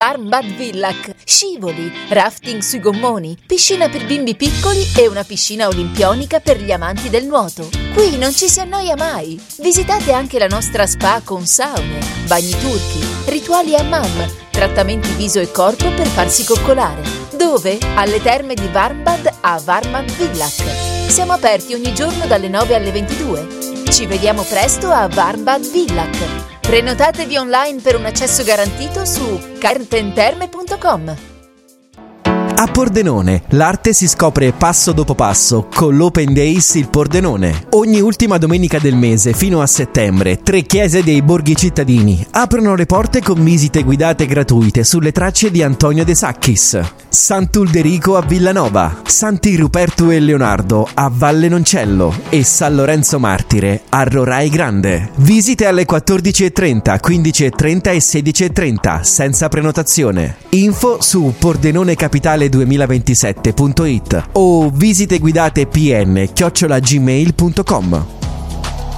Warmbad Villach, scivoli, rafting sui gommoni, piscina per bimbi piccoli e una piscina olimpionica per gli amanti del nuoto. Qui non ci si annoia mai. Visitate anche la nostra spa con saune, bagni turchi, rituali hammam, trattamenti viso e corpo per farsi coccolare. Dove? Alle terme di Warmbad a Warmbad Villach. Siamo aperti ogni giorno dalle 9 alle 22. Ci vediamo presto a Warmbad Villach. Prenotatevi online per un accesso garantito su cartenterme.com. A Pordenone, l'arte si scopre passo dopo passo con l'Open Days Il Pordenone. Ogni ultima domenica del mese fino a settembre, 3 chiese dei borghi cittadini aprono le porte con visite guidate gratuite sulle tracce di Antonio De Sacchis. Sant'Ulderico a Villanova, Santi Ruperto e Leonardo a Valle Noncello e San Lorenzo Martire a Rorai Grande. Visite alle 14:30, 15:30 e 16:30 senza prenotazione. Info su pordenonecapitale2027.it o visite guidate pn@gmail.com.